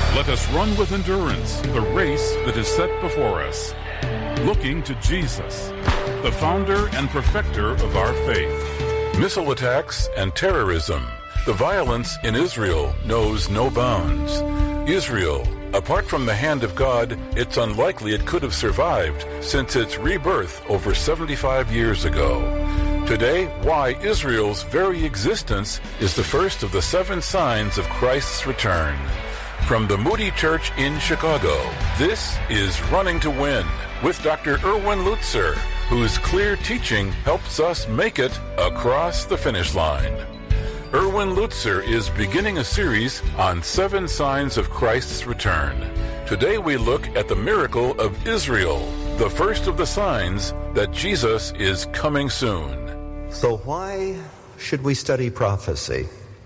Let us run with endurance the race that is set before us, looking to Jesus, the founder and perfecter of our faith. Missile attacks and terrorism. The violence in Israel knows no bounds. Israel, apart from the hand of God, it's unlikely it could have survived since its rebirth over 75 years ago. Today, why Israel's very existence is the first of the 7 signs of Christ's return. From the Moody Church in Chicago, this is Running to Win with Dr. Erwin Lutzer, whose clear teaching helps us make it across the finish line. Erwin Lutzer is beginning a series on 7 signs of Christ's return. Today we look at the miracle of Israel, the first of the signs that Jesus is coming soon. So why should we study prophecy?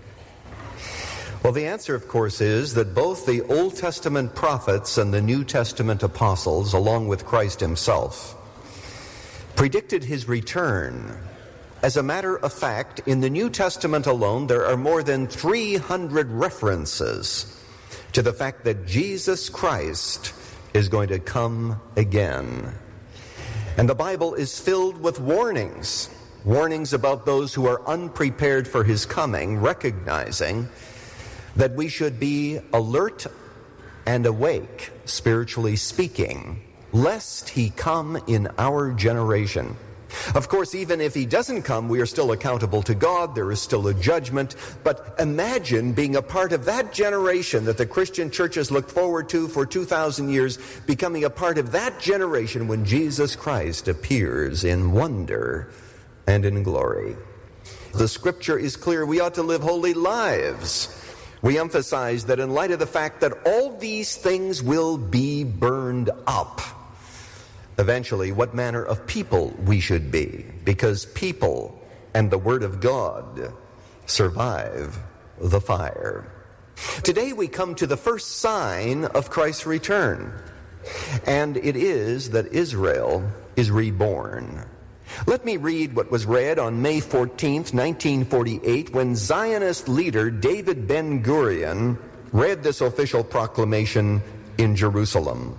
Well, the answer, of course, is that both the Old Testament prophets and the New Testament apostles, along with Christ himself, predicted his return. As a matter of fact, in the New Testament alone, there are more than 300 references to the fact that Jesus Christ is going to come again. And the Bible is filled with warnings about those who are unprepared for his coming, recognizing that we should be alert and awake, spiritually speaking, lest he come in our generation. Of course, even if he doesn't come, we are still accountable to God. There is still a judgment. But imagine being a part of that generation that the Christian church has looked forward to for 2,000 years, becoming a part of that generation when Jesus Christ appears in wonder and in glory. The scripture is clear. We ought to live holy lives. We emphasize that in light of the fact that all these things will be burned up, eventually, what manner of people we should be, because people and the Word of God survive the fire. Today we come to the first sign of Christ's return, and it is that Israel is reborn. Let me read what was read on May 14th, 1948, when Zionist leader David Ben-Gurion read this official proclamation in Jerusalem.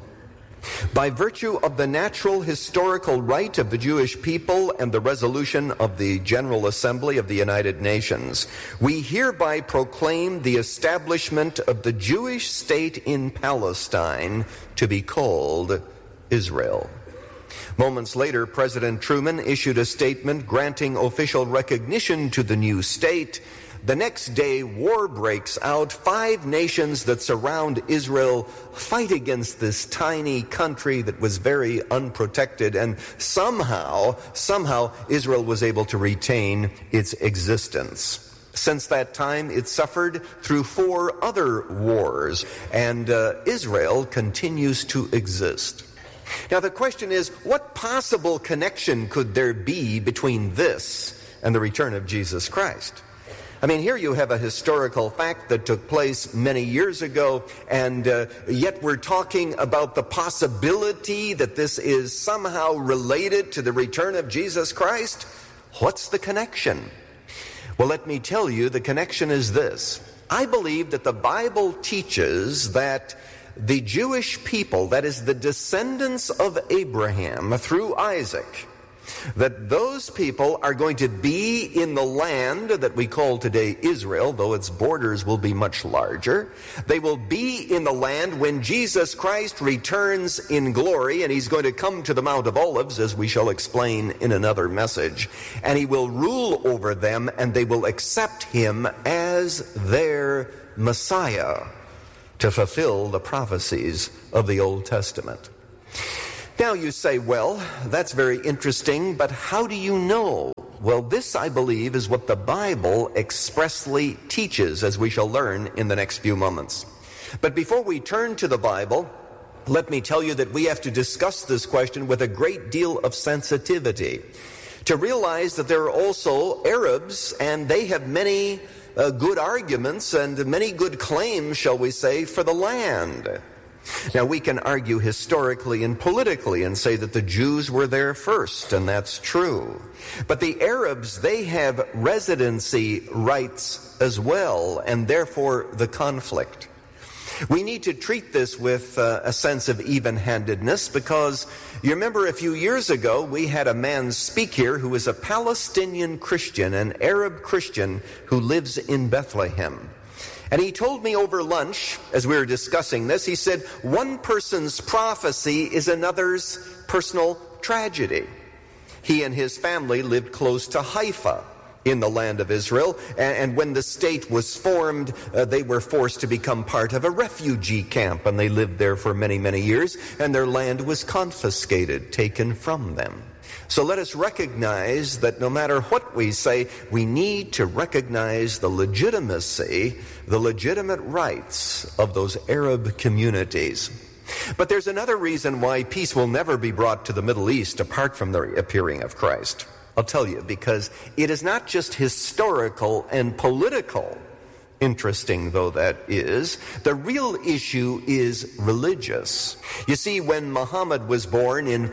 By virtue of the natural historical right of the Jewish people and the resolution of the General Assembly of the United Nations, we hereby proclaim the establishment of the Jewish state in Palestine to be called Israel. Moments later, President Truman issued a statement granting official recognition to the new state. The next day, war breaks out. 5 nations that surround Israel fight against this tiny country that was very unprotected, and somehow Israel was able to retain its existence. Since that time, it suffered through 4 other wars, and Israel continues to exist. Now the question is, what possible connection could there be between this and the return of Jesus Christ? I mean, here you have a historical fact that took place many years ago, and yet we're talking about the possibility that this is somehow related to the return of Jesus Christ. What's the connection? Well, let me tell you, the connection is this. I believe that the Bible teaches that the Jewish people, that is the descendants of Abraham through Isaac, that those people are going to be in the land that we call today Israel, though its borders will be much larger. They will be in the land when Jesus Christ returns in glory, and he's going to come to the Mount of Olives, as we shall explain in another message, and he will rule over them, and they will accept him as their Messiah, to fulfill the prophecies of the Old Testament. Now you say, well, that's very interesting, but how do you know? Well, this, I believe, is what the Bible expressly teaches, as we shall learn in the next few moments. But before we turn to the Bible, let me tell you that we have to discuss this question with a great deal of sensitivity, to realize that there are also Arabs, and they have many good arguments and many good claims, shall we say, for the land. Now, we can argue historically and politically and say that the Jews were there first, and that's true. But the Arabs, they have residency rights as well, and therefore the conflict. We need to treat this with a sense of even-handedness, because you remember a few years ago we had a man speak here who is a Palestinian Christian, an Arab Christian who lives in Bethlehem. And he told me over lunch, as we were discussing this, he said, one person's prophecy is another's personal tragedy. He and his family lived close to Haifa in the land of Israel, and when the state was formed, they were forced to become part of a refugee camp, and they lived there for many, many years, and their land was confiscated, taken from them. So let us recognize that no matter what we say, we need to recognize the legitimacy, the legitimate rights of those Arab communities. But there's another reason why peace will never be brought to the Middle East apart from the appearing of Christ. I'll tell you, because it is not just historical and political, interesting though that is. The real issue is religious. You see, when Muhammad was born in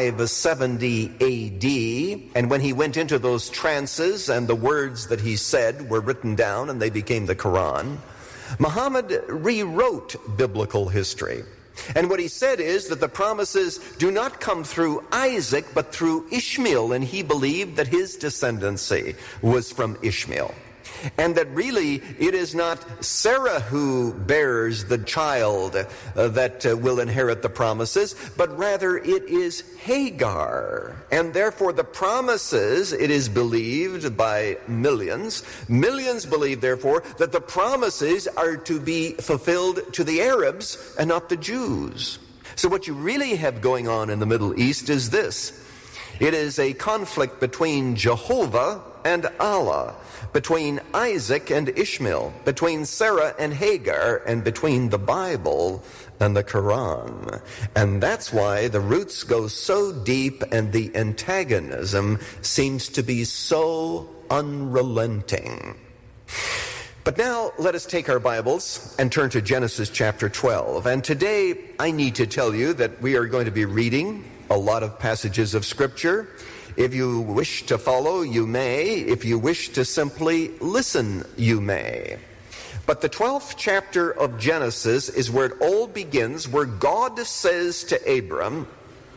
570 A.D., and when he went into those trances and the words that he said were written down and they became the Quran, Muhammad rewrote biblical history. And what he said is that the promises do not come through Isaac, but through Ishmael. And he believed that his descendancy was from Ishmael. And that really it is not Sarah who bears the child that will inherit the promises, but rather it is Hagar. And therefore the promises, it is believed by millions believe therefore that the promises are to be fulfilled to the Arabs and not the Jews. So what you really have going on in the Middle East is this. It is a conflict between Jehovah and Allah, between Isaac and Ishmael, between Sarah and Hagar, and between the Bible and the Quran. And that's why the roots go so deep and the antagonism seems to be so unrelenting. But now let us take our Bibles and turn to Genesis chapter 12. And today I need to tell you that we are going to be reading a lot of passages of Scripture. If you wish to follow, you may. If you wish to simply listen, you may. But the 12th chapter of Genesis is where it all begins, where God says to Abram,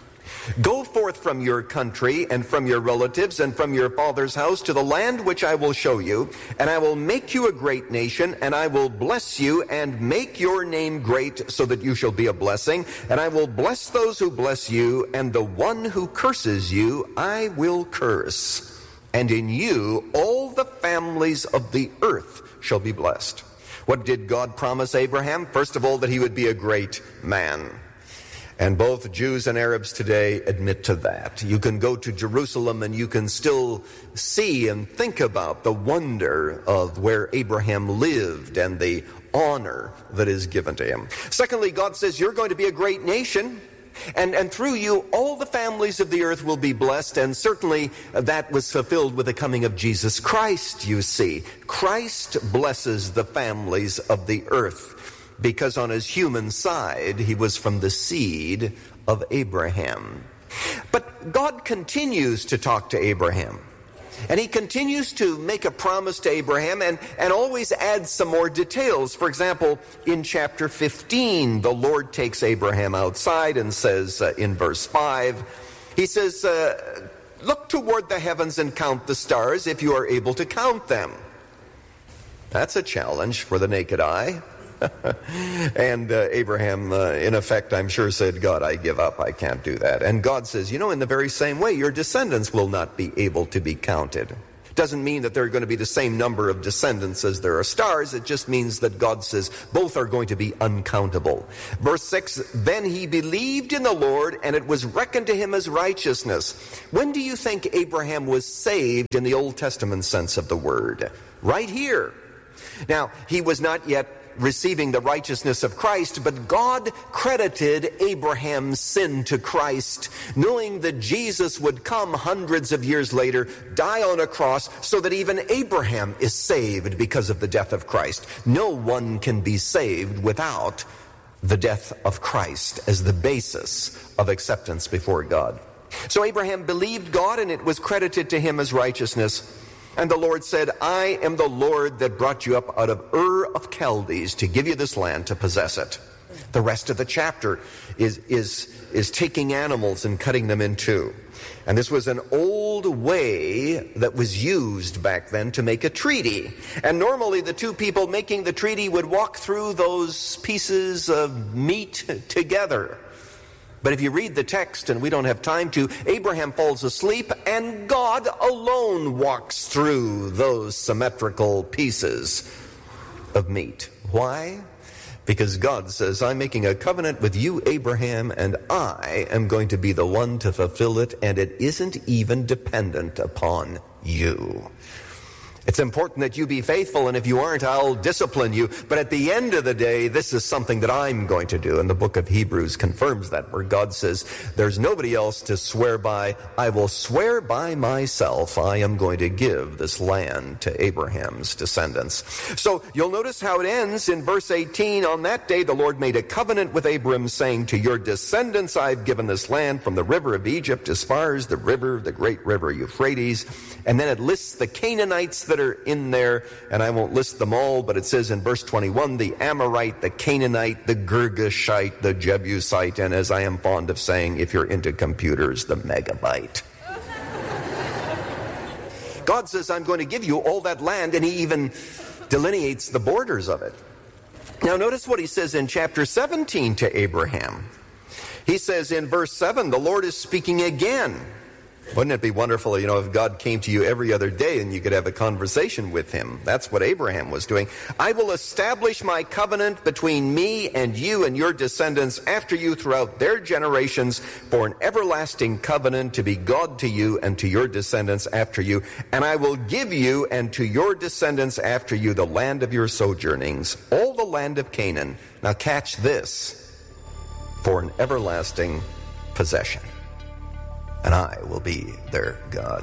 "Go forth from your country and from your relatives and from your father's house to the land which I will show you, and I will make you a great nation, and I will bless you and make your name great so that you shall be a blessing, and I will bless those who bless you, and the one who curses you I will curse. And in you all the families of the earth shall be blessed." What did God promise Abraham? First of all, that he would be a great man. And both Jews and Arabs today admit to that. You can go to Jerusalem and you can still see and think about the wonder of where Abraham lived and the honor that is given to him. Secondly, God says you're going to be a great nation, and through you all the families of the earth will be blessed. And certainly that was fulfilled with the coming of Jesus Christ, you see. Christ blesses the families of the earth, because on his human side, he was from the seed of Abraham. But God continues to talk to Abraham. And he continues to make a promise to Abraham and always adds some more details. For example, in chapter 15, the Lord takes Abraham outside and says in verse 5, he says, "Look toward the heavens and count the stars if you are able to count them." That's a challenge for the naked eye. And Abraham, in effect, I'm sure said, "God, I give up. I can't do that." And God says, in the very same way, your descendants will not be able to be counted. Doesn't mean that there are going to be the same number of descendants as there are stars. It just means that God says both are going to be uncountable. Verse 6, "Then he believed in the Lord, and it was reckoned to him as righteousness." When do you think Abraham was saved in the Old Testament sense of the word? Right here. Now, he was not yet receiving the righteousness of Christ, but God credited Abraham's sin to Christ, knowing that Jesus would come hundreds of years later, die on a cross, so that even Abraham is saved because of the death of Christ. No one can be saved without the death of Christ as the basis of acceptance before God. So Abraham believed God, and it was credited to him as righteousness. And the Lord said, I am the Lord that brought you up out of Ur of Chaldees to give you this land to possess it. The rest of the chapter is taking animals and cutting them in two. And this was an old way that was used back then to make a treaty. And normally the two people making the treaty would walk through those pieces of meat together. But if you read the text, and we don't have time to, Abraham falls asleep and God alone walks through those symmetrical pieces of meat. Why? Because God says, I'm making a covenant with you, Abraham, and I am going to be the one to fulfill it, and it isn't even dependent upon you. It's important that you be faithful, and if you aren't, I'll discipline you. But at the end of the day, this is something that I'm going to do. And the book of Hebrews confirms that, where God says, there's nobody else to swear by. I will swear by myself. I am going to give this land to Abraham's descendants. So you'll notice how it ends in verse 18. On that day, the Lord made a covenant with Abram, saying, to your descendants I've given this land from the river of Egypt as far as the great river Euphrates. And then it lists the Canaanites that are in there, and I won't list them all, but it says in verse 21, the Amorite, the Canaanite, the Girgashite, the Jebusite, and as I am fond of saying, if you're into computers, the Megabyte. God says, I'm going to give you all that land, and he even delineates the borders of it. Now notice what he says in chapter 17 to Abraham. He says in verse 7, the Lord is speaking again. Wouldn't it be wonderful, if God came to you every other day and you could have a conversation with him? That's what Abraham was doing. I will establish my covenant between me and you and your descendants after you throughout their generations for an everlasting covenant to be God to you and to your descendants after you. And I will give you and to your descendants after you the land of your sojournings, all the land of Canaan. Now catch this, for an everlasting possession. And I will be their God.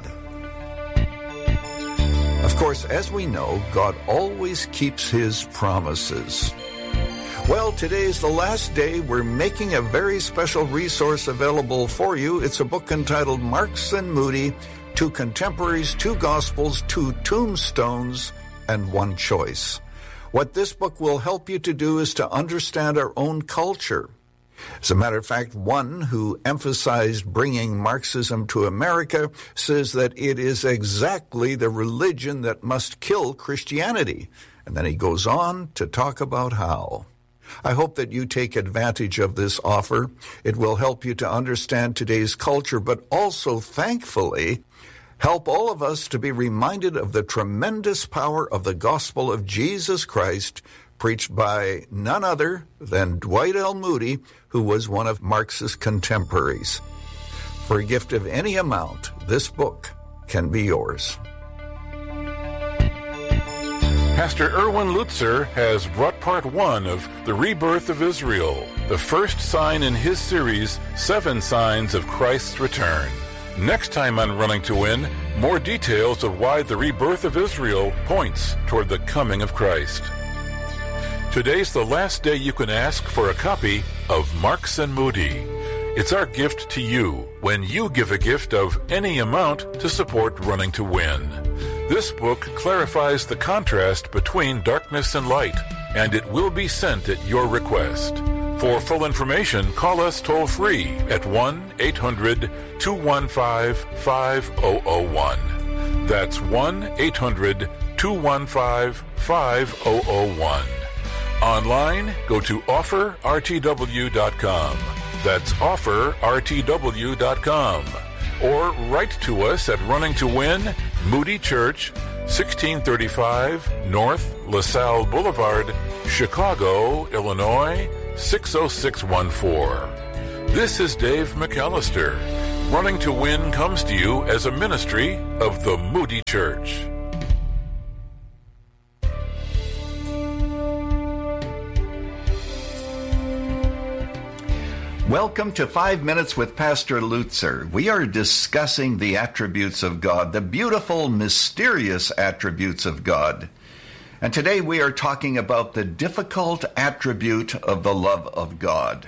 Of course, as we know, God always keeps his promises. Well, today is the last day. We're making a very special resource available for you. It's a book entitled Marks and Moody, Two Contemporaries, Two Gospels, Two Tombstones, and One Choice. What this book will help you to do is to understand our own culture. As a matter of fact, one who emphasized bringing Marxism to America says that it is exactly the religion that must kill Christianity. And then he goes on to talk about how. I hope that you take advantage of this offer. It will help you to understand today's culture, but also, thankfully, help all of us to be reminded of the tremendous power of the gospel of Jesus Christ, preached by none other than Dwight L. Moody, who was one of Marx's contemporaries. For a gift of any amount, this book can be yours. Pastor Erwin Lutzer has brought part 1 of The Rebirth of Israel, the first sign in his series, 7 Signs of Christ's Return. Next time on Running to Win, more details of why the rebirth of Israel points toward the coming of Christ. Today's the last day you can ask for a copy of Marks and Moody. It's our gift to you when you give a gift of any amount to support Running to Win. This book clarifies the contrast between darkness and light, and it will be sent at your request. For full information, call us toll-free at 1-800-215-5001. That's 1-800-215-5001. Online, go to offerrtw.com. That's offerrtw.com. Or write to us at Running to Win, Moody Church, 1635 North LaSalle Boulevard, Chicago, Illinois, 60614. This is Dave McAllister. Running to Win comes to you as a ministry of the Moody Church. Welcome to 5 Minutes with Pastor Lutzer. We are discussing the attributes of God, the beautiful, mysterious attributes of God. And today we are talking about the difficult attribute of the love of God.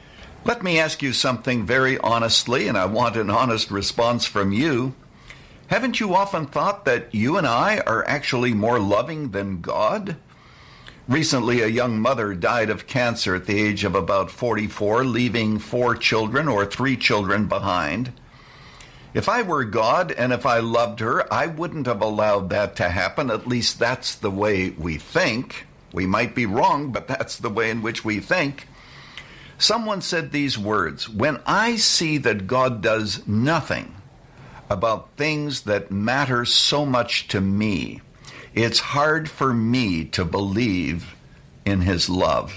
Let me ask you something very honestly, and I want an honest response from you. Haven't you often thought that you and I are actually more loving than God? Recently, a young mother died of cancer at the age of about 44, leaving 4 children or 3 children behind. If I were God and if I loved her, I wouldn't have allowed that to happen. At least that's the way we think. We might be wrong, but that's the way in which we think. Someone said these words, "When I see that God does nothing about things that matter so much to me, it's hard for me to believe in his love.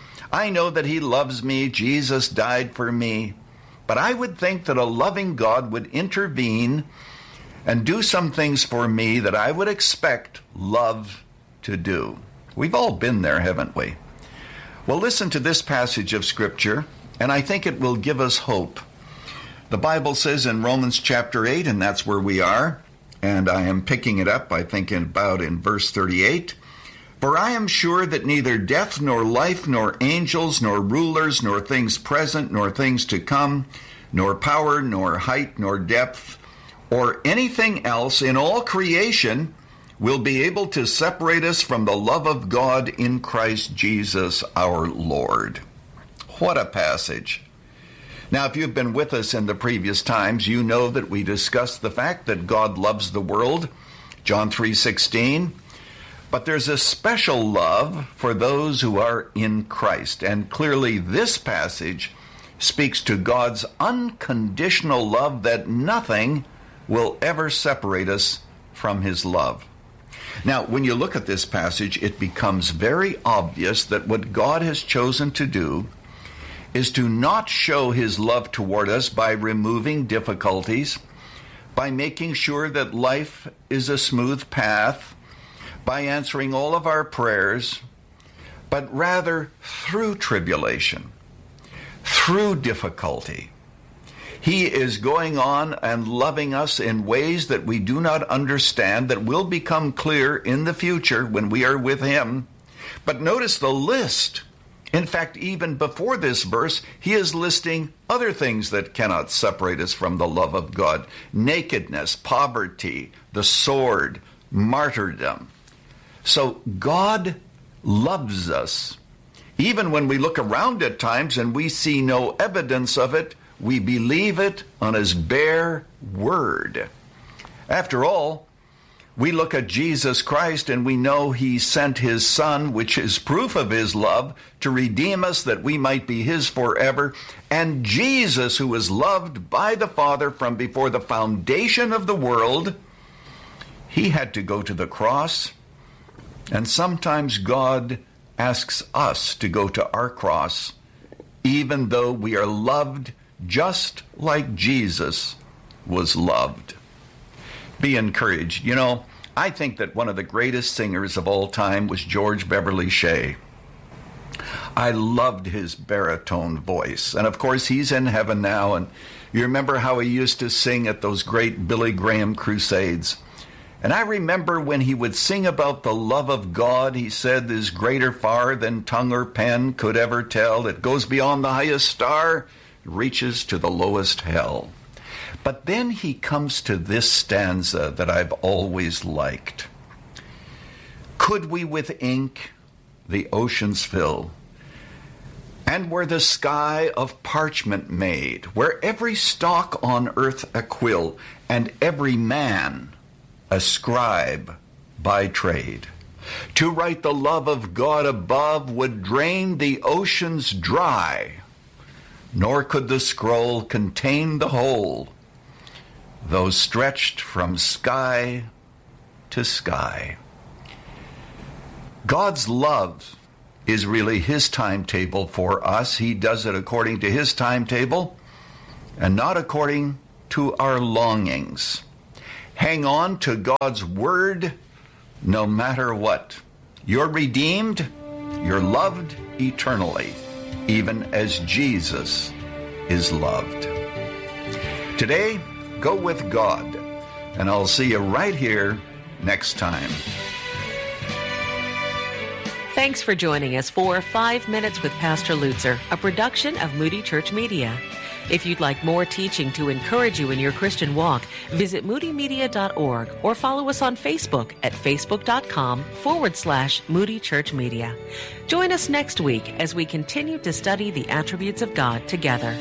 I know that he loves me, Jesus died for me, but I would think that a loving God would intervene and do some things for me that I would expect love to do." We've all been there, haven't we? Well, listen to this passage of Scripture, and I think it will give us hope. The Bible says in Romans chapter 8, and that's where we are, and I am picking it up, I think, about in verse 38. "For I am sure that neither death, nor life, nor angels, nor rulers, nor things present, nor things to come, nor power, nor height, nor depth, or anything else in all creation will be able to separate us from the love of God in Christ Jesus our Lord." What a passage. Now, if you've been with us in the previous times, you know that we discussed the fact that God loves the world, John 3:16. But there's a special love for those who are in Christ. And clearly this passage speaks to God's unconditional love, that nothing will ever separate us from his love. Now, when you look at this passage, it becomes very obvious that what God has chosen to do is to not show his love toward us by removing difficulties, by making sure that life is a smooth path, by answering all of our prayers, but rather through tribulation, through difficulty. He is going on and loving us in ways that we do not understand, that will become clear in the future when we are with him. But notice the list. In fact, even before this verse, he is listing other things that cannot separate us from the love of God: nakedness, poverty, the sword, martyrdom. So God loves us. Even when we look around at times and we see no evidence of it, we believe it on his bare word. After all, we look at Jesus Christ and we know he sent his Son, which is proof of his love, to redeem us that we might be his forever. And Jesus, who was loved by the Father from before the foundation of the world, he had to go to the cross. And sometimes God asks us to go to our cross, even though we are loved just like Jesus was loved. Be encouraged. You know, I think that one of the greatest singers of all time was George Beverly Shea. I loved his baritone voice. And of course, he's in heaven now. And you remember how he used to sing at those great Billy Graham crusades. And I remember when he would sing about the love of God, he said, is greater far than tongue or pen could ever tell. It goes beyond the highest star, reaches to the lowest hell. But then he comes to this stanza that I've always liked. Could we with ink the oceans fill, and were the sky of parchment made, were every stalk on earth a quill, and every man a scribe by trade, to write the love of God above would drain the oceans dry, nor could the scroll contain the whole, though stretched from sky to sky. God's love is really his timetable for us. He does it according to his timetable and not according to our longings. Hang on to God's word no matter what. You're redeemed, you're loved eternally, even as Jesus is loved. Today, go with God, and I'll see you right here next time. Thanks for joining us for 5 Minutes with Pastor Lutzer, a production of Moody Church Media. If you'd like more teaching to encourage you in your Christian walk, visit moodymedia.org or follow us on Facebook at facebook.com/Moody Church Media. Join us next week as we continue to study the attributes of God together.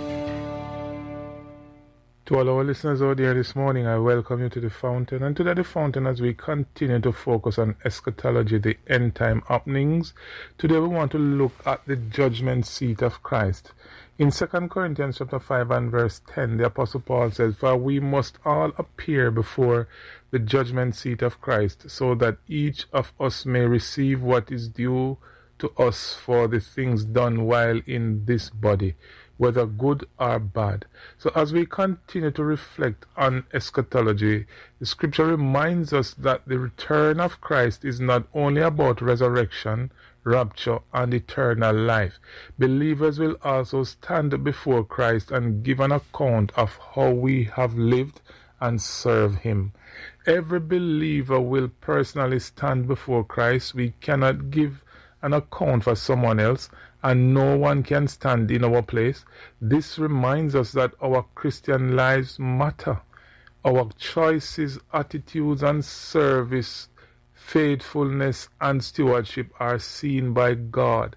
To all our listeners out there this morning, I welcome you to The Fountain. And today, The Fountain, as we continue to focus on eschatology, the end time happenings, today we want to look at the judgment seat of Christ. In 2 Corinthians chapter 5 and verse 10, the Apostle Paul says, "For we must all appear before the judgment seat of Christ, so that each of us may receive what is due to us for the things done while in this body, whether good or bad." So as we continue to reflect on eschatology, the scripture reminds us that the return of Christ is not only about resurrection, rapture, and eternal life. Believers will also stand before Christ and give an account of how we have lived and serve Him. Every believer will personally stand before Christ. We cannot give an account for someone else, and no one can stand in our place. This reminds us that our Christian lives matter. Our choices, attitudes, and service, faithfulness, and stewardship are seen by God.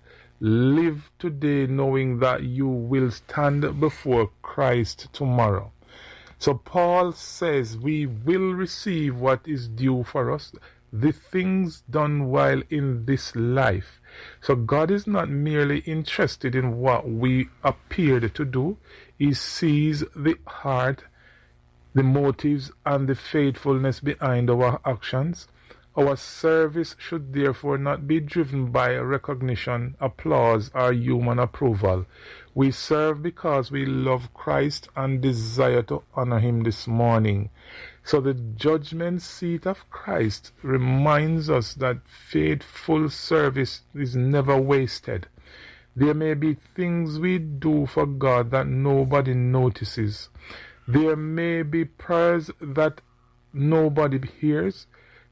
Live today knowing that you will stand before Christ tomorrow. So Paul says we will receive what is due for us, the things done while in this life. So God is not merely interested in what we appeared to do. He sees the heart, the motives, and the faithfulness behind our actions. Our service should therefore not be driven by recognition, applause, or human approval. We serve because we love Christ and desire to honor Him this morning. So the judgment seat of Christ reminds us that faithful service is never wasted. There may be things we do for God that nobody notices. There may be prayers that nobody hears,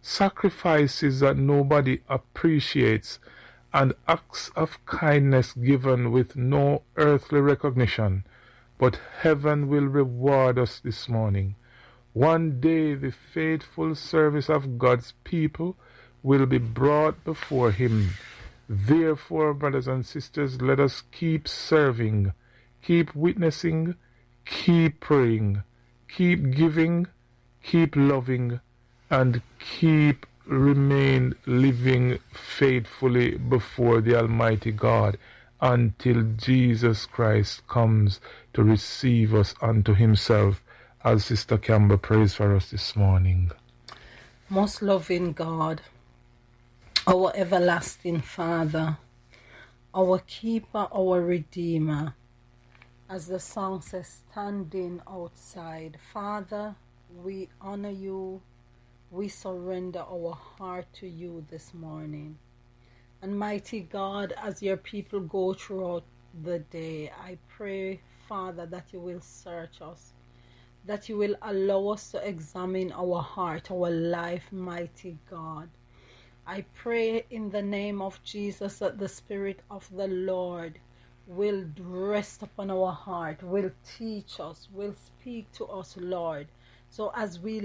sacrifices that nobody appreciates, and acts of kindness given with no earthly recognition. But heaven will reward us this morning. One day the faithful service of God's people will be brought before Him. Therefore, brothers and sisters, let us keep serving, keep witnessing, keep praying, keep giving, keep loving, and keep remain living faithfully before the Almighty God until Jesus Christ comes to receive us unto Himself, as Sister Campbell prays for us this morning. Most loving God, our everlasting Father, our keeper, our Redeemer, as the song says, standing outside. Father, we honor You. We surrender our heart to You this morning. And mighty God, as Your people go throughout the day, I pray, Father, that You will search us, that You will allow us to examine our heart, our life, mighty God. I pray in the name of Jesus that the Spirit of the Lord will rest upon our heart, will teach us, will speak to us, Lord. So as we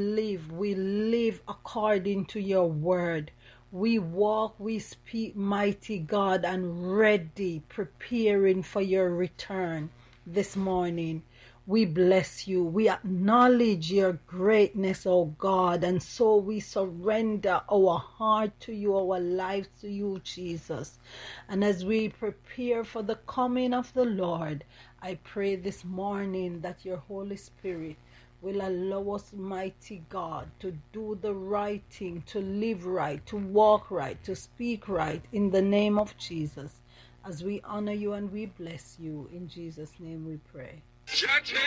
live according to Your word. We walk, we speak, mighty God, and ready, preparing for Your return this morning. We bless You. We acknowledge Your greatness, oh God, and so we surrender our heart to You, our lives to You, Jesus. And as we prepare for the coming of the Lord, I pray this morning that Your Holy Spirit will allow us, mighty God, to do the right thing, to live right, to walk right, to speak right, in the name of Jesus. As we honor You and we bless You, in Jesus' name we pray.